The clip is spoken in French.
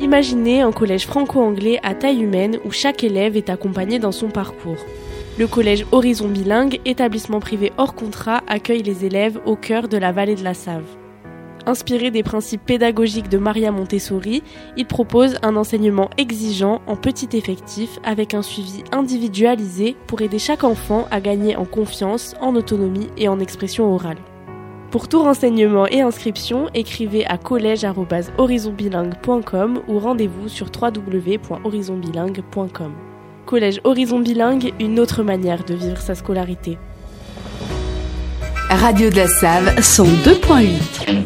Imaginez un collège franco-anglais à taille humaine où chaque élève est accompagné dans son parcours. Le collège Horizon Bilingue, établissement privé hors contrat, accueille les élèves au cœur de la vallée de la Save. Inspiré des principes pédagogiques de Maria Montessori, il propose un enseignement exigeant en petit effectif avec un suivi individualisé pour aider chaque enfant à gagner en confiance, en autonomie et en expression orale. Pour tout renseignement et inscription, écrivez à collège@horizonbilingue.com ou rendez-vous sur www.horizonbilingue.com. Collège Horizon Bilingue, une autre manière de vivre sa scolarité. Radio de la Save, 102.8.